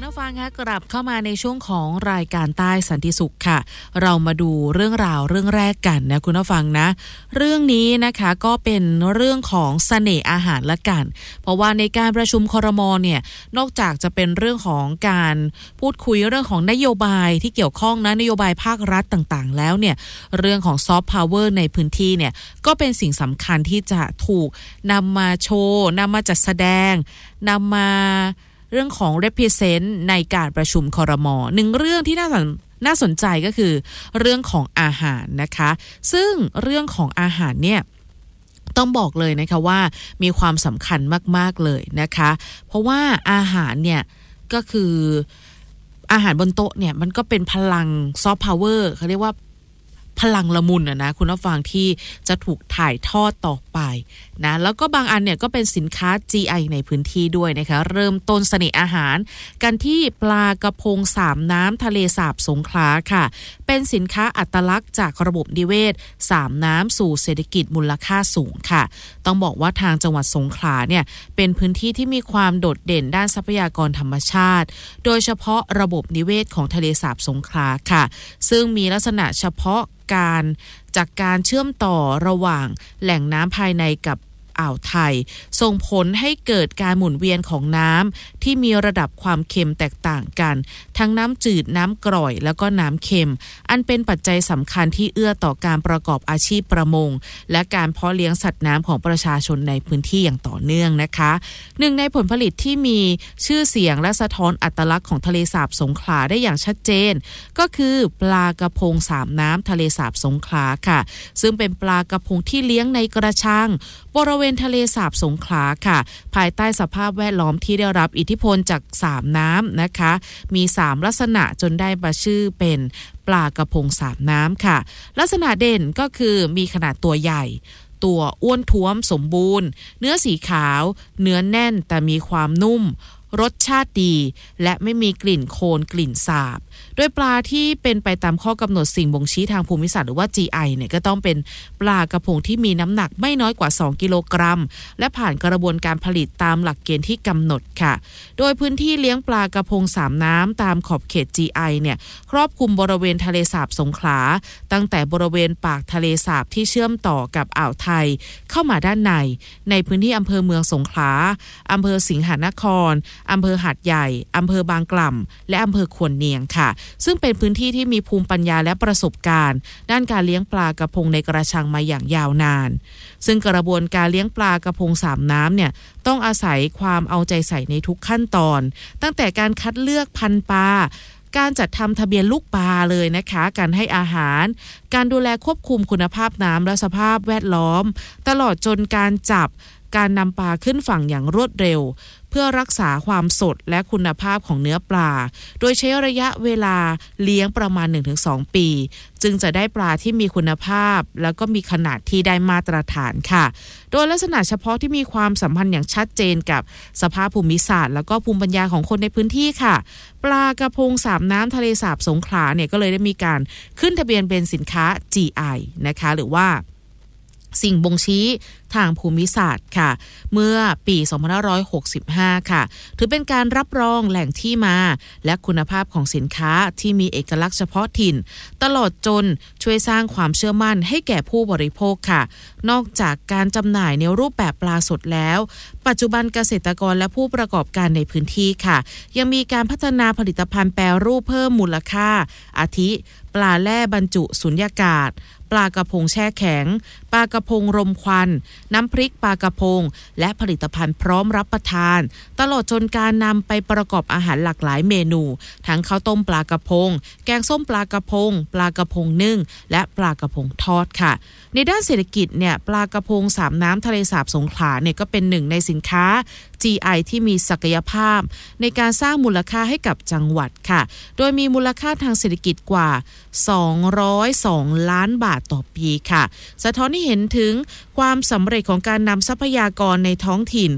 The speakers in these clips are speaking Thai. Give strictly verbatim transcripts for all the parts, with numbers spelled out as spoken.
ผู้ฟังคะกลับเข้ามาในช่วงของรายการใต้สันติสุขค่ะเรามาดูเรื่องราวเรื่องแรกกันนะคุณผู้ฟังนะเรื่องนี้นะคะก็เป็นเรื่องของเสน่ห์อาหารละกันเพราะว่าในการประชุมครม.เนี่ยนอกจากจะเป็นเรื่องของการพูดคุยเรื่องของนโยบายที่เกี่ยวข้องนะนโยบายภาครัฐต่างๆแล้วเนี่ยเรื่องของซอฟต์พาวเวอร์ในพื้นที่เนี่ยก็เป็นสิ่งสำคัญที่จะถูกนำมาโชว์นำมาจัดแสดงนำมาเรื่องของ represent ในการประชุมครม.หนึ่งเรื่องที่น่าสนน่าสนใจก็คือเรื่องของอาหารนะคะซึ่งเรื่องของอาหารเนี่ยต้องบอกเลยนะคะว่ามีความสำคัญมากๆเลยนะคะเพราะว่าอาหารเนี่ยก็คืออาหารบนโต๊ะเนี่ยมันก็เป็นพลังซอฟต์พาวเวอร์เขาเรียกว่าพลังละมุนอะนะคุณผู้ฟังที่จะถูกถ่ายทอดต่อไปนะแล้วก็บางอันเนี่ยก็เป็นสินค้า จี ไอ ในพื้นที่ด้วยนะคะเริ่มต้นเสน่ห์อาหารกันที่ปลากระพงสามน้ำทะเลสาบสงขลาค่ะเป็นสินค้าอัตลักษณ์จากระบบนิเวศสามน้ำสู่เศรษฐกิจมูลค่าสูงค่ะต้องบอกว่าทางจังหวัดสงขลาเนี่ยเป็นพื้นที่ที่มีความโดดเด่นด้านทรัพยากรธรรมชาติโดยเฉพาะระบบนิเวศของทะเลสาบสงขลาค่ะซึ่งมีลักษณะเฉพาะการจากการเชื่อมต่อระหว่างแหล่งน้ำภายในกับอ่าวไทยส่งผลให้เกิดการหมุนเวียนของน้ำที่มีระดับความเค็มแตกต่างกันทั้งน้ำจืดน้ำกร่อยแล้วก็น้ำเค็มอันเป็นปัจจัยสำคัญที่เอื้อต่อการประกอบอาชีพประมงและการเพาะเลี้ยงสัตว์น้ำของประชาชนในพื้นที่อย่างต่อเนื่องนะคะหนึ่งในผลผลิตที่มีชื่อเสียงและสะท้อนอัตลักษณ์ของทะเลสาบสงขลาได้อย่างชัดเจนก็คือปลากระพงสามน้ำทะเลสาบสงขลาค่ะซึ่งเป็นปลากระพงที่เลี้ยงในกระชังบริเวณทะเลสาบสงขลาค่ะภายใต้สภาพแวดล้อมที่ได้รับอิทธิพลจากสามน้ำนะคะมีสามลักษณะจนได้มาชื่อเป็นปลากระพงสามน้ำค่ะลักษณะเด่นก็คือมีขนาดตัวใหญ่ตัวอ้วนท้วมสมบูรณ์เนื้อสีขาวเนื้อแน่นแต่มีความนุ่มรสชาติดีและไม่มีกลิ่นโคลนกลิ่นสาบโดยปลาที่เป็นไปตามข้อกำหนดสิ่งบ่งชี้ทางภูมิศาสตร์หรือว่า จี ไอ เนี่ยก็ต้องเป็นปลากระพงที่มีน้ำหนักไม่น้อยกว่าสองกิโลกรัมและผ่านกระบวนการผลิตตามหลักเกณฑ์ที่กำหนดค่ะโดยพื้นที่เลี้ยงปลากระพงสามน้ำตามขอบเขต จี ไอ เนี่ยครอบคลุมบริเวณทะเลสาบสงขลาตั้งแต่บริเวณปากทะเลสาบที่เชื่อมต่อกับอ่าวไทยเข้ามาด้านในในพื้นที่อำเภอเมืองสงขลาอำเภอสิงหนครอำเภอหาดใหญ่อำเภอบางกล่ำและอำเภอขวนเนียงค่ะซึ่งเป็นพื้นที่ที่มีภูมิปัญญาและประสบการณ์ด้านการเลี้ยงปลากระพงในกระชังมาอย่างยาวนานซึ่งกระบวนการเลี้ยงปลากระพงสามน้ำเนี่ยต้องอาศัยความเอาใจใส่ในทุกขั้นตอนตั้งแต่การคัดเลือกพันธุ์ปลาการจัดทำทะเบียนลูกปลาเลยนะคะการให้อาหารการดูแลควบคุมคุณภาพน้ำและสภาพแวดล้อมตลอดจนการจับการนำปลาขึ้นฝั่งอย่างรวดเร็วเพื่อรักษาความสดและคุณภาพของเนื้อปลาโดยใช้ระยะเวลาเลี้ยงประมาณ หนึ่งถึงสอง ปีจึงจะได้ปลาที่มีคุณภาพแล้วก็มีขนาดที่ได้มาตรฐานค่ะโดยลักษณะเฉพาะที่มีความสัมพันธ์อย่างชัดเจนกับสภาพภูมิศาสตร์แล้วก็ภูมิปัญญาของคนในพื้นที่ค่ะปลากระพงสามน้ำทะเลสาบสงขลาเนี่ยก็เลยได้มีการขึ้นทะเบียนเป็นสินค้า จี ไอ นะคะหรือว่าสิ่งบ่งชี้ทางภูมิศาสตร์ค่ะเมื่อปีสองพันห้าร้อยหกสิบห้าค่ะถือเป็นการรับรองแหล่งที่มาและคุณภาพของสินค้าที่มีเอกลักษณ์เฉพาะถิ่นตลอดจนช่วยสร้างความเชื่อมั่นให้แก่ผู้บริโภคค่ะนอกจากการจำหน่ายในรูปแบบปลาสดแล้วปัจจุบันเกษตรกรและผู้ประกอบการในพื้นที่ค่ะยังมีการพัฒนาผลิตภัณฑ์แปรรูปเพิ่มมูลค่าอาทิปลาแล่บรรจุสุญญากาศปลากระพงแช่แข็งปลากระพงรมควันน้ำพริกปลากระพงและผลิตภัณฑ์พร้อมรับประทานตลอดจนการนำไปประกอบอาหารหลากหลายเมนูทั้งข้าวต้มปลากระพงแกงส้มปลากระพงปลากระพงนึ่งและปลากระพงทอดค่ะในด้านเศรษฐกิจเนี่ยปลากระพงสามน้ำทะเลสาบสงขลาเนี่ยก็เป็นหนึ่งในสินค้า จี ไอ ที่มีศักยภาพในการสร้างมูลค่าให้กับจังหวัดค่ะโดยมีมูลค่าทางเศรษฐกิจกว่าสองร้อยสองล้านบาทต่อปีค่ะสะท้อนให้เห็นถึงความสำเร็จของการนำทรัพยากรในท้องถิ่น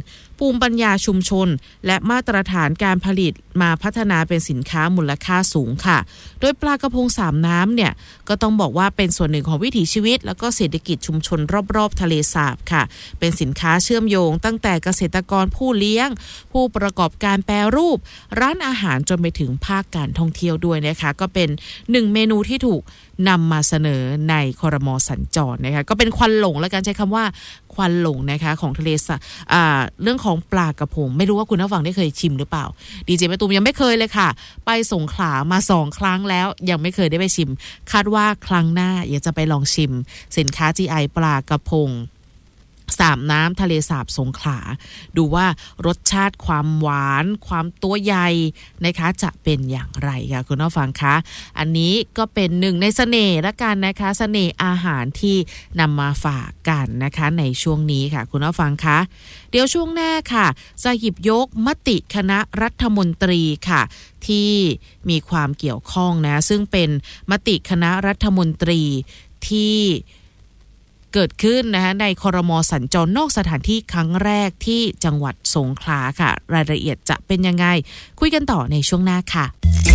ภูมิปัญญาชุมชนและมาตรฐานการผลิตมาพัฒนาเป็นสินค้ามูลค่าสูงค่ะโดยปลากระพงสามน้ำเนี่ยก็ต้องบอกว่าเป็นส่วนหนึ่งของวิถีชีวิตแล้วก็เศรษฐกิจชุมชนรอบๆทะเลสาบค่ะเป็นสินค้าเชื่อมโยงตั้งแต่เกษตรกรผู้เลี้ยงผู้ประกอบการแปรรูปร้านอาหารจนไปถึงภาคการท่องเที่ยวด้วยนะคะก็เป็นหนึ่งเมนูที่ถูกนำมาเสนอในครม.สัญจรนะคะก็เป็นควันหลงและการใช้คำว่าควันหลงนะคะของทะเลสาบอ่าเรื่องของปลากระพงไม่รู้ว่าคุณผู้ฟังได้เคยชิมหรือเปล่าดีเจแม่ตูมยังไม่เคยเลยค่ะไปสงขลามาสองครั้งแล้วยังไม่เคยได้ไปชิมคาดว่าครั้งหน้าอยากจะไปลองชิมสินค้า จี ไอ ปลากระพงสามน้ำทะเลสาบสงขลาดูว่ารสชาติความหวานความตัวใหญ่นะคะจะเป็นอย่างไรค่ะคุณผู้ฟังคะอันนี้ก็เป็นหนึ่งในเสน่ห์ละกันนะคะเสน่ห์อาหารที่นำมาฝากกันนะคะในช่วงนี้ค่ะคุณผู้ฟังคะเดี๋ยวช่วงหน้าค่ะจะหยิบยกมติคณะรัฐมนตรีค่ะที่มีความเกี่ยวข้องนะซึ่งเป็นมติคณะรัฐมนตรีที่เกิดขึ้นนะคะในครม.สัญจรนอกสถานที่ครั้งแรกที่จังหวัดสงขลาค่ะรายละเอียดจะเป็นยังไงคุยกันต่อในช่วงหน้าค่ะ